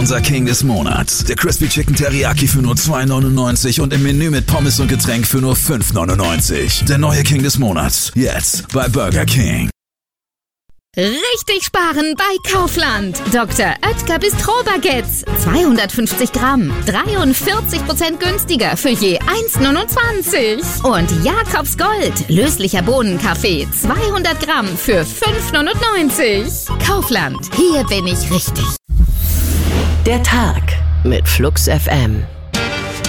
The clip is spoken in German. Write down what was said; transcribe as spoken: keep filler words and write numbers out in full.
unser King des Monats. Der Crispy Chicken Teriyaki für nur zwei neunundneunzig und im Menü mit Pommes und Getränk für nur fünf neunundneunzig. Der neue King des Monats. Jetzt bei Burger King. Richtig sparen bei Kaufland. Doktor Oetker Bistro-Baguettes. zweihundertfünfzig Gramm. dreiundvierzig Prozent günstiger für je eins neunundzwanzig. Und Jakobs Gold. Löslicher Bohnenkaffee. zweihundert Gramm für fünf neunundneunzig. Kaufland. Hier bin ich richtig. Der Tag mit Flux F M.